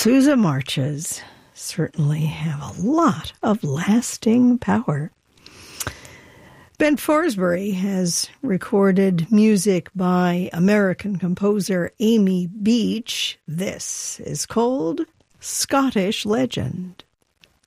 Sousa marches certainly have a lot of lasting power. Ben Forsberry has recorded music by American composer Amy Beach. This is called Scottish Legend.